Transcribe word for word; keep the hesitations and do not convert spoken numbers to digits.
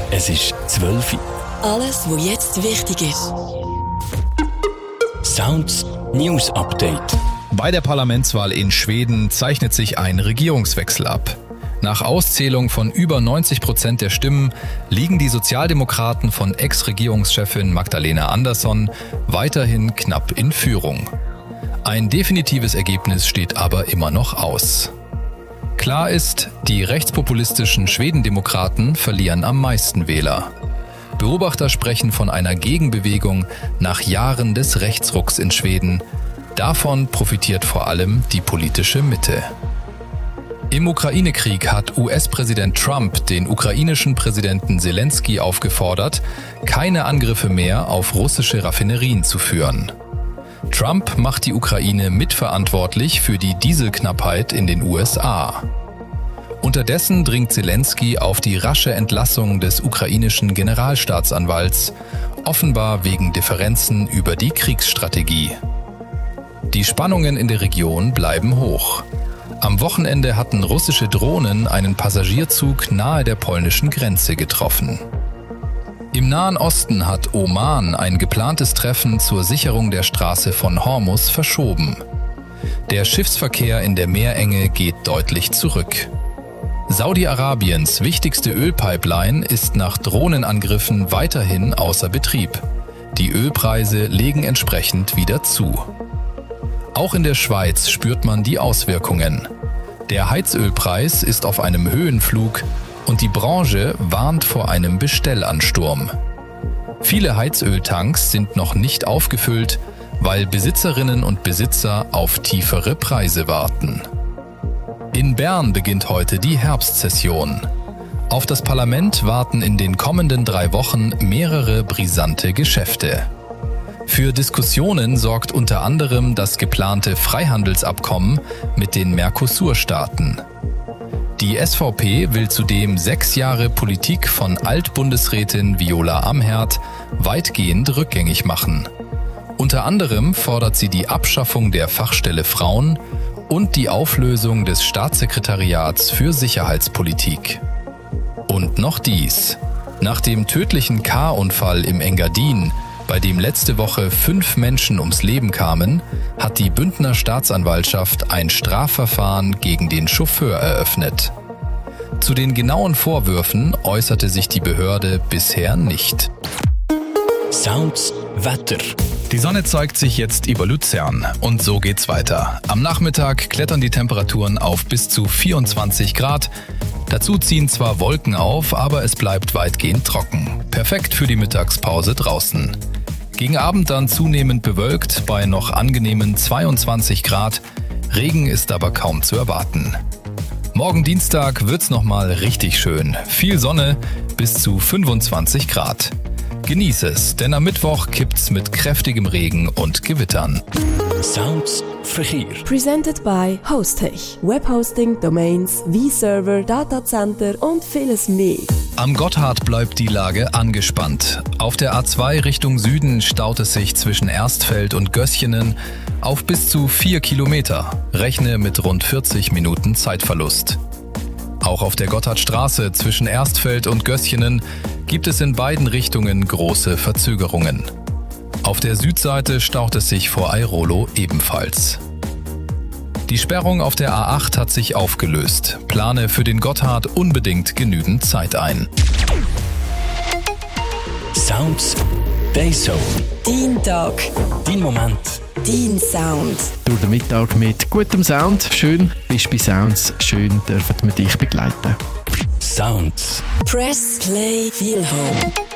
Es ist zwölf Uhr. Alles, was jetzt wichtig ist. Sounds News Update. Bei der Parlamentswahl in Schweden zeichnet sich ein Regierungswechsel ab. Nach Auszählung von über neunzig Prozent der Stimmen liegen die Sozialdemokraten von Ex-Regierungschefin Magdalena Andersson weiterhin knapp in Führung. Ein definitives Ergebnis steht aber immer noch aus. Klar ist, die rechtspopulistischen Schwedendemokraten verlieren am meisten Wähler. Beobachter sprechen von einer Gegenbewegung nach Jahren des Rechtsrucks in Schweden. Davon profitiert vor allem die politische Mitte. Im Ukraine-Krieg hat U S-Präsident Trump den ukrainischen Präsidenten Zelensky aufgefordert, keine Angriffe mehr auf russische Raffinerien zu führen. Trump macht die Ukraine mitverantwortlich für die Dieselknappheit in den U S A. Unterdessen dringt Zelensky auf die rasche Entlassung des ukrainischen Generalstaatsanwalts, offenbar wegen Differenzen über die Kriegsstrategie. Die Spannungen in der Region bleiben hoch. Am Wochenende hatten russische Drohnen einen Passagierzug nahe der polnischen Grenze getroffen. Im Nahen Osten hat Oman ein geplantes Treffen zur Sicherung der Straße von Hormuz verschoben. Der Schiffsverkehr in der Meerenge geht deutlich zurück. Saudi-Arabiens wichtigste Ölpipeline ist nach Drohnenangriffen weiterhin außer Betrieb. Die Ölpreise legen entsprechend wieder zu. Auch in der Schweiz spürt man die Auswirkungen. Der Heizölpreis ist auf einem Höhenflug und die Branche warnt vor einem Bestellansturm. Viele Heizöltanks sind noch nicht aufgefüllt, weil Besitzerinnen und Besitzer auf tiefere Preise warten. In Bern beginnt heute die Herbstsession. Auf das Parlament warten in den kommenden drei Wochen mehrere brisante Geschäfte. Für Diskussionen sorgt unter anderem das geplante Freihandelsabkommen mit den Mercosur-Staaten. Die S V P will zudem sechs Jahre Politik von Altbundesrätin Viola Amherd weitgehend rückgängig machen. Unter anderem fordert sie die Abschaffung der Fachstelle Frauen und die Auflösung des Staatssekretariats für Sicherheitspolitik. Und noch dies. Nach dem tödlichen Car-Unfall im Engadin, bei dem letzte Woche fünf Menschen ums Leben kamen, hat die Bündner Staatsanwaltschaft ein Strafverfahren gegen den Chauffeur eröffnet. Zu den genauen Vorwürfen äußerte sich die Behörde bisher nicht. Sounds Wetter. Die Sonne zeigt sich jetzt über Luzern und so geht's weiter. Am Nachmittag klettern die Temperaturen auf bis zu vierundzwanzig Grad. Dazu ziehen zwar Wolken auf, aber es bleibt weitgehend trocken. Perfekt für die Mittagspause draußen. Gegen Abend dann zunehmend bewölkt bei noch angenehmen zweiundzwanzig Grad. Regen ist aber kaum zu erwarten. Morgen Dienstag wird's nochmal richtig schön. Viel Sonne bis zu fünfundzwanzig Grad. Genieße es, denn am Mittwoch kippt's mit kräftigem Regen und Gewittern. Sounds Verkehr. Presented by Hostech. Webhosting, Domains, V-Server, Datacenter und vieles mehr. Am Gotthard bleibt die Lage angespannt. Auf der A zwei Richtung Süden staut es sich zwischen Erstfeld und Gößchenen auf bis zu vier Kilometer. Rechne mit rund vierzig Minuten Zeitverlust. Auch auf der Gotthardstraße zwischen Erstfeld und Gößchenen gibt es in beiden Richtungen große Verzögerungen. Auf der Südseite staut es sich vor Airolo ebenfalls. Die Sperrung auf der A acht hat sich aufgelöst. Plane für den Gotthard unbedingt genügend Zeit ein. Sounds Dayzone. Dein Tag. Dein Moment. Dein Sound. Durch den Mittag mit gutem Sound. Schön bist du bei Sounds. Schön dürfen wir dich begleiten. Sounds. Press Play Feel Home.